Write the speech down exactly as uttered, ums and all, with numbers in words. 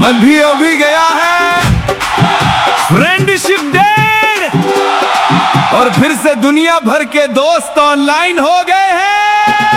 अभी अभी गया है फ्रेंडशिप डे और फिर से दुनिया भर के दोस्त ऑनलाइन हो गए हैं।